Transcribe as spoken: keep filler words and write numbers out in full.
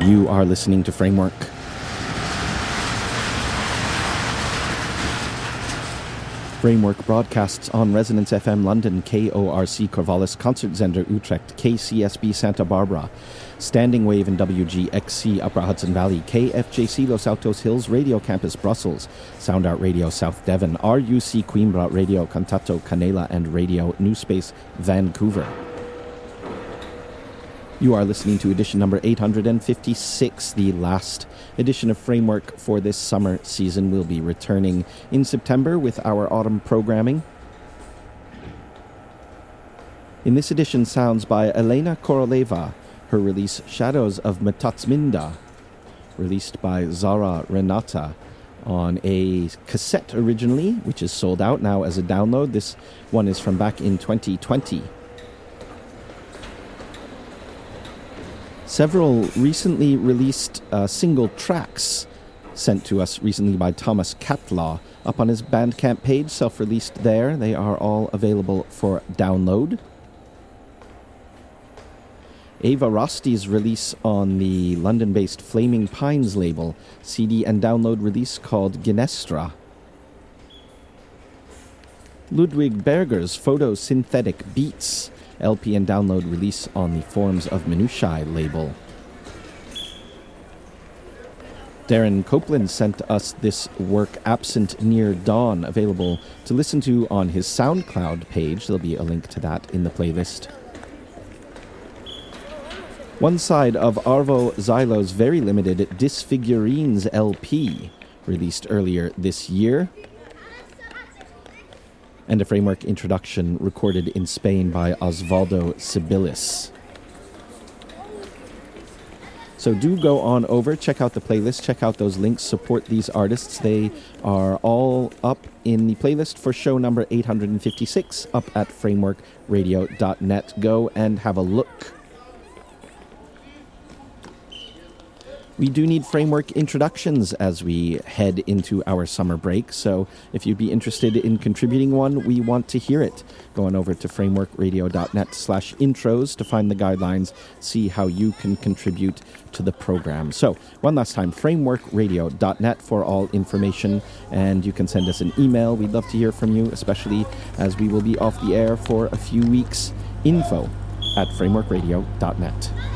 You are listening to Framework. Framework broadcasts on Resonance F M London, K O R C Corvallis, Concertzender Utrecht, K C S B Santa Barbara, Standing Wave and W G X C Upper Hudson Valley, K F J C Los Altos Hills, Radio Campus Brussels, Sound Art Radio South Devon, R U C Coimbra, Radio Cantato Canela, and Radio New Space Vancouver. You are listening to edition number eight hundred fifty-six, the last edition of Framework for this summer season. We'll be returning in September with our autumn programming. In this edition, sounds by Elena Koroleva, her release Shadows of Metatsminda, released by Zara Renata on a cassette originally, which is sold out now as a download. This one is from back in twenty twenty. Several recently released uh, single tracks sent to us recently by Thomas Catlaw up on his Bandcamp page, self-released there. They are all available for download. Ava Rosti's release on the London-based Flaming Pines label, C D and download release called Ginestra. Ludwig Berger's Photosynthetic Beats, L P and download release on the Forms of Minutiae label. Darren Copeland sent us this work, Absent Near Dawn, available to listen to on his SoundCloud page. There'll be a link to that in the playlist. One side of Arvo Zylo's very limited Disfigurines L P, released earlier this year. And a Framework introduction recorded in Spain by Osvaldo Sibilis. So do go on over, check out the playlist, check out those links, support these artists. They are all up in the playlist for show number eight hundred fifty-six, up at framework radio dot net. Go and have a look. We do need Framework introductions as we head into our summer break, so if you'd be interested in contributing one, we want to hear it. Go on over to framework radio dot net slash intros to find the guidelines, see how you can contribute to the program. So, one last time, framework radio dot net for all information, and you can send us an email. We'd love to hear from you, especially as we will be off the air for a few weeks. Info at framework radio dot net.